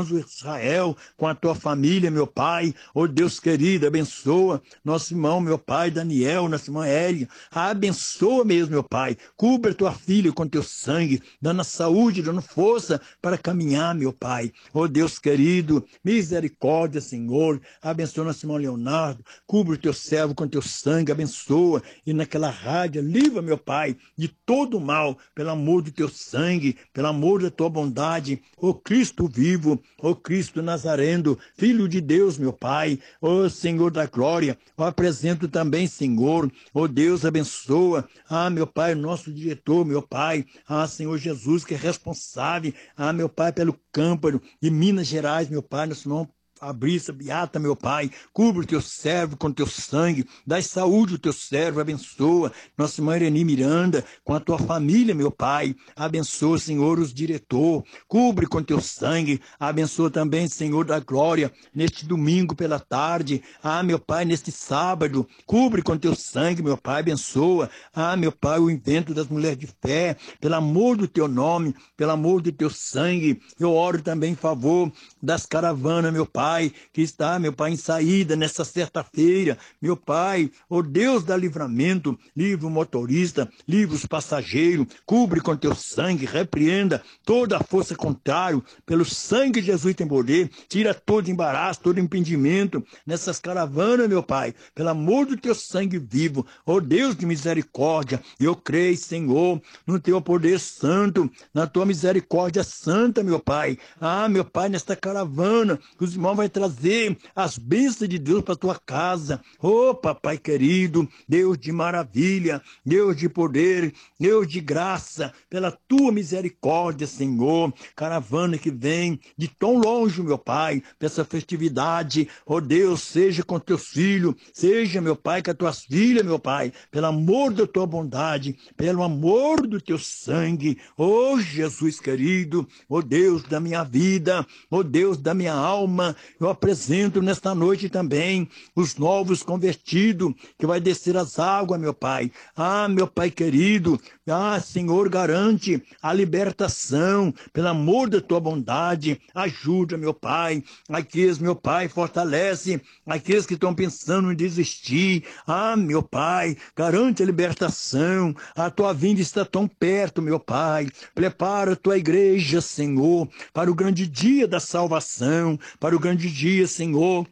irmãos Israel, com a tua família, meu Pai. Ó Deus querido, abençoa nosso irmão, meu Pai, Daniel, nossa irmã Hélia. Abençoa mesmo, meu Pai. Cubra a tua filha com teu sangue, dando saúde, dando força para caminhar, meu Pai. Ó Deus querido, misericórdia, Senhor. Abençoa nosso irmão Leonardo. Cubra o teu servo com teu sangue, abençoa. E naquela rádio, livra, meu Pai, de todo o mal, pelo amor do teu sangue, pelo amor da tua bondade. Ó Cristo vivo, ó Cristo Nazareno, Filho de Deus, meu Pai. Ó Senhor da glória, eu apresento também, Senhor. Ó Deus, abençoa. Meu Pai, nosso diretor, meu Pai. Senhor Jesus, que é responsável. Meu Pai, pelo Câmparo de Minas Gerais, meu Pai, nosso irmão Fabrício Beata, meu Pai, cubra o teu servo com teu sangue, dá saúde ao teu servo, abençoa nossa irmã Irene Miranda, com a tua família, meu Pai, abençoa, Senhor, os diretores, cubre com teu sangue, abençoa também, Senhor da glória, neste domingo pela tarde, meu Pai, neste sábado, cubre com teu sangue, meu Pai, abençoa, meu Pai, o invento das mulheres de fé, pelo amor do teu nome, pelo amor do teu sangue, eu oro também em favor das caravanas, meu Pai, que está, meu Pai, em saída nessa sexta-feira, meu Pai, ó Deus da livramento, livra o motorista, livra os passageiros, cubre com teu sangue, repreenda toda a força contrária, pelo sangue de Jesus tem poder, tira todo embaraço, todo impedimento nessas caravanas, meu Pai, pelo amor do teu sangue vivo, ó Deus de misericórdia, eu creio, Senhor, no teu poder santo, na tua misericórdia santa, meu Pai, meu Pai, nesta caravana, que os irmãos vai trazer as bênçãos de Deus para tua casa. Papai querido, Deus de maravilha, Deus de poder, Deus de graça, pela tua misericórdia, Senhor. Caravana que vem de tão longe, meu Pai, para essa festividade. Deus, seja com teus filhos, seja, meu Pai, com as tuas filhas, meu Pai, pelo amor da tua bondade, pelo amor do teu sangue. Jesus querido, Deus da minha vida, Deus da minha alma, eu apresento nesta noite também os novos convertidos, que vai descer as águas, meu Pai. Meu Pai querido, Senhor, garante a libertação, pelo amor da tua bondade, ajuda, meu Pai, aqueles, meu Pai, fortalece aqueles que estão pensando em desistir, meu Pai, garante a libertação, a tua vinda está tão perto, meu Pai, prepara a tua igreja, Senhor, para o grande dia da salvação, para o grande dia, Senhor,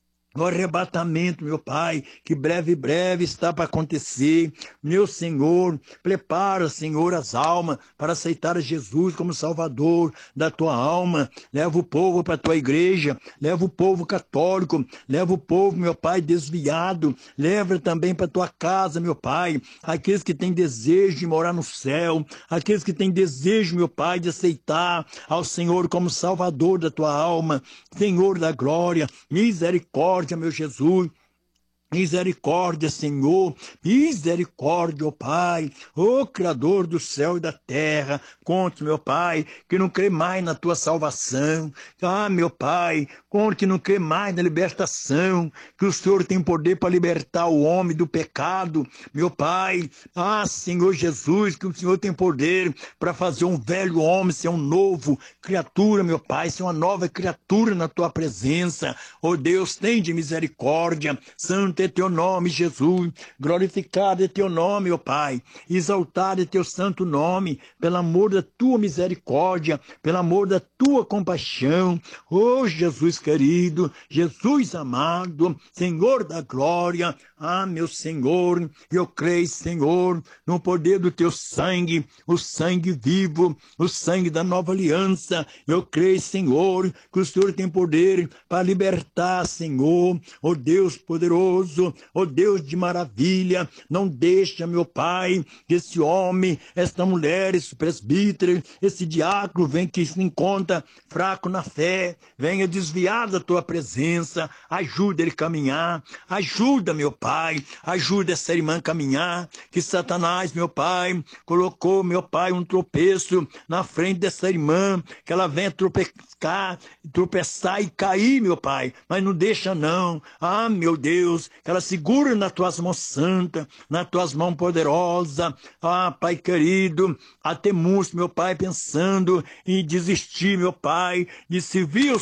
o arrebatamento, meu Pai, que breve está para acontecer. Meu Senhor, prepara, Senhor, as almas para aceitar a Jesus como Salvador da tua alma. Leva o povo para a tua igreja, leva o povo católico, leva o povo, meu Pai, desviado, leva também para a tua casa, meu Pai, aqueles que têm desejo de morar no céu, aqueles que têm desejo, meu Pai, de aceitar ao Senhor como Salvador da tua alma. Senhor da glória, misericórdia, meu Jesus. Misericórdia, Senhor, misericórdia, ó Pai, ó Criador do céu e da terra, conte, meu Pai, que não crê mais na tua salvação, meu Pai, conte que não crê mais na libertação, que o Senhor tem poder para libertar o homem do pecado, meu Pai, Senhor Jesus, que o Senhor tem poder para fazer um velho homem ser um novo criatura, meu Pai, ser uma nova criatura na tua presença, Deus, tem de misericórdia, santo é teu nome, Jesus, glorificado é teu nome, ó Pai, exaltado é teu santo nome, pelo amor da tua misericórdia, pelo amor da tua compaixão, Jesus querido, Jesus amado, Senhor da glória, meu Senhor, eu creio, Senhor, no poder do teu sangue, o sangue vivo, o sangue da nova aliança, eu creio, Senhor, que o Senhor tem poder para libertar, Senhor, Deus poderoso, Deus de maravilha, não deixa, meu Pai, que esse homem, esta mulher, esse presbítero, esse diácono, venha que se encontra fraco na fé, venha desviar da tua presença, ajuda ele a caminhar, ajuda, meu Pai, ajuda essa irmã a caminhar, que Satanás, meu Pai, colocou, meu Pai, um tropeço na frente dessa irmã, que ela venha tropeçar e cair, meu Pai, mas não deixa não, meu Deus, que ela segura nas tuas mãos santas, nas tuas mãos poderosas, Pai querido, até muitos, meu Pai, pensando em desistir, meu Pai, de servir